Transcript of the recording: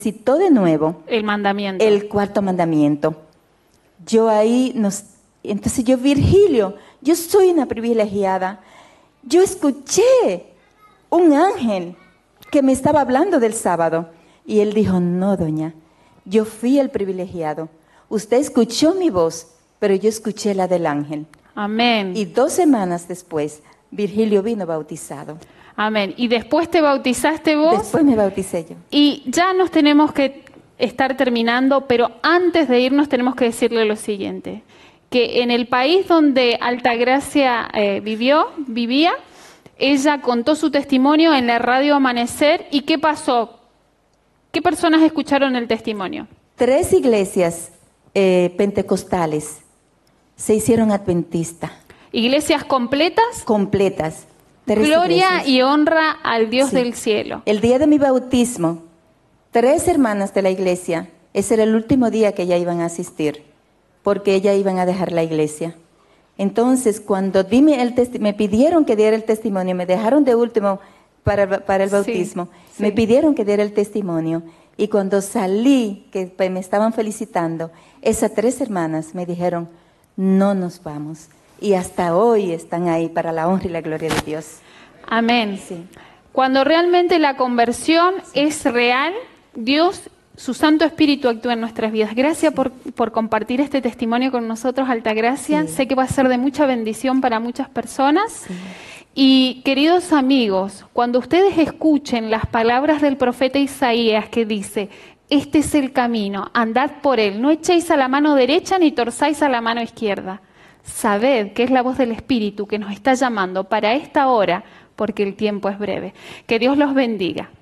citó de nuevo el mandamiento. el cuarto mandamiento. Entonces yo, Virgilio, yo soy una privilegiada. Yo escuché un ángel que me estaba hablando del sábado. Y él dijo, no, doña, yo fui el privilegiado. Usted escuchó mi voz, pero yo escuché la del ángel. Amén. Y 2 semanas después, Virgilio vino bautizado. Amén. Y después te bautizaste vos. Después me bauticé yo. Y ya nos tenemos que estar terminando, pero antes de irnos tenemos que decirle lo siguiente, que en el país donde Altagracia vivía, ella contó su testimonio en la radio Amanecer. ¿Y qué pasó? ¿Qué personas escucharon el testimonio? 3 iglesias pentecostales se hicieron adventistas. ¿Iglesias completas? Completas. 3 Gloria iglesias. y honra al Dios Sí. del cielo. El día de mi bautismo, 3 hermanas de la iglesia, ese era el último día que ya iban a asistir, porque ellas iban a dejar la iglesia. Entonces, cuando me pidieron que diera el testimonio, me dejaron de último para el bautismo, sí. me pidieron que diera el testimonio, y cuando salí, que me estaban felicitando, esas 3 hermanas me dijeron, no nos vamos. Y hasta hoy están ahí para la honra y la gloria de Dios. Amén. Sí. Cuando realmente la conversión es real, Dios, su Santo Espíritu actúa en nuestras vidas. Gracias por compartir este testimonio con nosotros, Altagracia. Sí. Sé que va a ser de mucha bendición para muchas personas. Sí. Y queridos amigos, cuando ustedes escuchen las palabras del profeta Isaías que dice, este es el camino, andad por él, no echéis a la mano derecha ni torzáis a la mano izquierda. Sabed que es la voz del Espíritu que nos está llamando para esta hora, porque el tiempo es breve. Que Dios los bendiga.